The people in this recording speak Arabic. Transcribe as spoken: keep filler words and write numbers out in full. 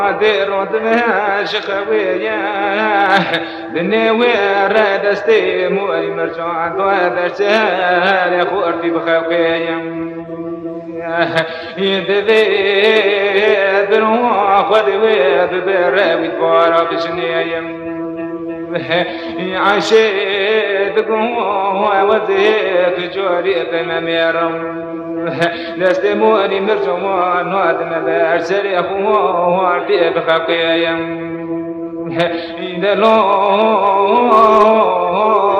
دێڕۆدمە شقەوەیە دنێوێڕە دەستێ موی مەرجان دوە دەرچێ خوردی بخەوکەیم دەبێ بنوا خودوێ ببێڕەویت بارا بژنێیم عاشق وەزێک جۆری بمەمێڕم دەستێ موەری مرجوان وادمە بەر سەری خوار پێ بخەوکەیم دەلۆ